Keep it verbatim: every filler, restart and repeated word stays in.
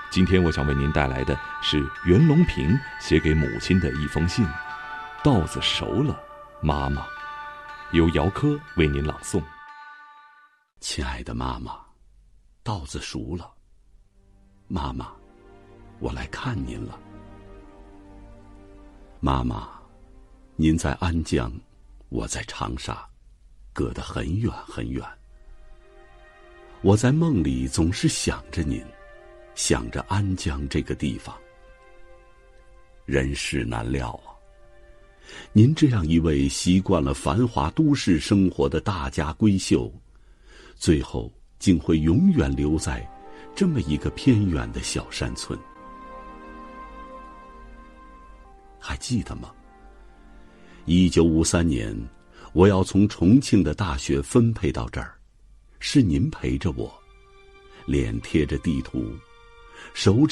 今天我想为您带来的是袁隆平写给母亲的一封信，稻子熟了，妈妈，由姚科为您朗诵。 亲爱的妈妈，稻子熟了，妈妈，我来看您了。妈妈，您在安江，我在长沙，隔得很远很远。我在梦里总是想着您，想着安江这个地方。人事难料啊，您这样一位习惯了繁华都市生活的大家闺秀，最后竟会永远留在这么一个偏远的小山村。还记得吗？一九五三年，我要从重庆的大学分配到这儿，是您陪着我，脸贴着地图，手